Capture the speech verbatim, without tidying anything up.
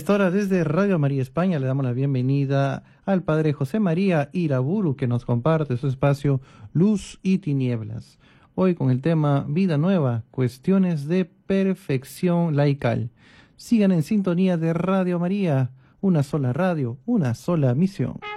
esta hora desde Radio María España le damos la bienvenida al Padre José María Iraburu, que nos comparte su espacio Luz y Tinieblas. Hoy con el tema Vida Nueva, cuestiones de perfección laical. Sigan en sintonía de Radio María, una sola radio, una sola misión.